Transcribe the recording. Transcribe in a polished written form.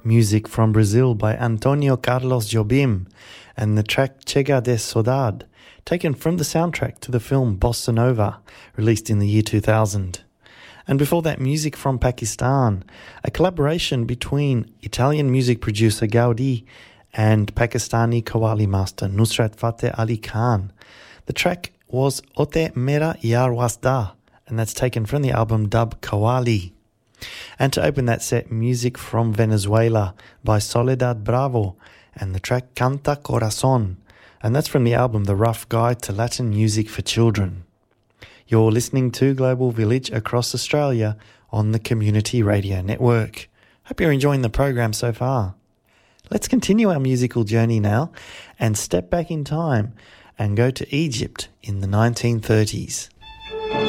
music from Brazil by Antonio Carlos Jobim and the track Chega de Saudade, taken from the soundtrack to the film Bossa Nova, released in the year 2000. And before that, music from Pakistan, a collaboration between Italian music producer Gaudi and Pakistani Qawwali master Nusrat Fateh Ali Khan. The track was Ote Mera Yar Wasda, and that's taken from the album Dub Qawwali. And to open that set, music from Venezuela by Soledad Bravo and the track Canta Corazon, and that's from the album The Rough Guide to Latin Music for Children. You're listening to Global Village across Australia on the Community Radio Network. Hope you're enjoying the program so far. Let's continue our musical journey now and step back in time and go to Egypt in the 1930s.